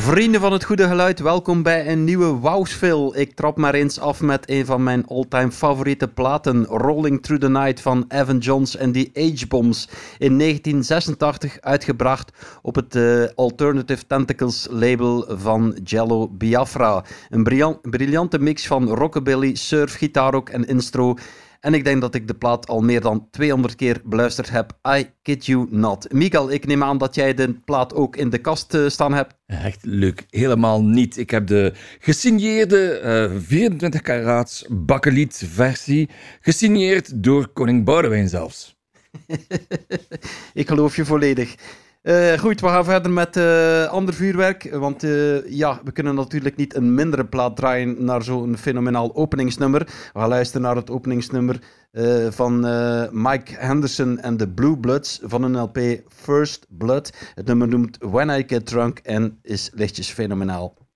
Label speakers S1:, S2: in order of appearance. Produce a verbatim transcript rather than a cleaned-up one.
S1: Vrienden van het goede geluid, welkom bij een nieuwe Wowsfil. Ik trap maar eens af met een van mijn all-time favoriete platen, Rolling Through the Night van Evan Johns en The H-Bombs. In negentien zesentachtig uitgebracht op het uh, Alternative Tentacles label van Jello Biafra. Een briljant, briljante mix van rockabilly, surf, gitaarrock en instro. En ik denk dat ik de plaat al meer dan tweehonderd keer beluisterd heb. I kid you not. Miguel, ik neem aan dat jij de plaat ook in de kast uh, staan hebt.
S2: Echt leuk. Helemaal niet. Ik heb de gesigneerde uh, vierentwintig karaats bakkeliet versie, gesigneerd door koning Boudewijn zelfs.
S1: Ik geloof je volledig. Uh, goed, we gaan verder met uh, ander vuurwerk, want uh, ja, we kunnen natuurlijk niet een mindere plaat draaien naar zo'n fenomenaal openingsnummer. We gaan luisteren naar het openingsnummer uh, van uh, Mike Henderson en de Blue Bloods van een L P First Blood. Het nummer noemt When I Get Drunk en is lichtjes fenomenaal.